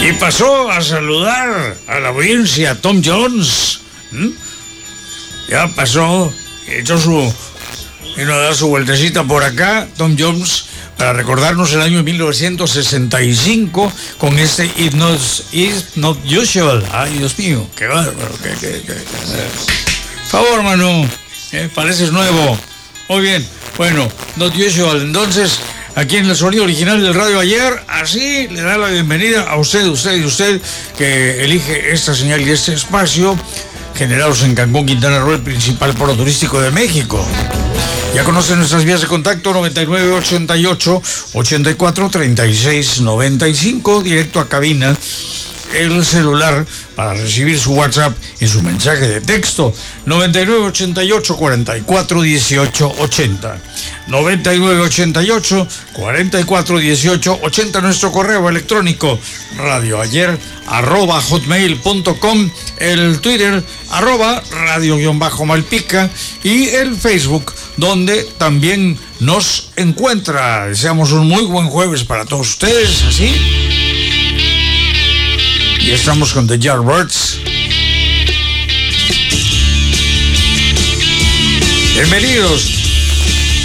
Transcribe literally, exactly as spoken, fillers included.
Y pasó a saludar a la audiencia Tom Jones. ¿Mm? Ya pasó, echó su... vino a dar su vueltecita por acá, Tom Jones, para recordarnos el año mil novecientos sesenta y cinco con este It's Not, It's Not Usual. Ay, Dios mío, qué bárbaro. Qué, qué, qué, qué. Favor, Manu, ¿eh? Pareces nuevo. Muy bien, bueno, Not Usual. Entonces, aquí en el sonido original del Radio Ayer, así le da la bienvenida a usted, usted y usted, que elige esta señal y este espacio, generados en Cancún, Quintana Roo, el principal polo turístico de México. Ya conocen nuestras vías de contacto: noventa y nueve, ochenta y ocho, ochenta y cuatro, treinta y seis, noventa y cinco, directo a cabina, el celular para recibir su WhatsApp y su mensaje de texto: noventa y nueve, ochenta y ocho, cuarenta y cuatro, dieciocho, ochenta. noventa y nueve, ochenta y ocho, cuarenta y cuatro, dieciocho, ochenta. Nuestro correo electrónico radioayer arroba hotmail punto com, el Twitter arroba radio-malpica y el Facebook, donde también nos encuentra. Deseamos un muy buen jueves para todos ustedes, así. Y estamos con The Yardbirds. Bienvenidos.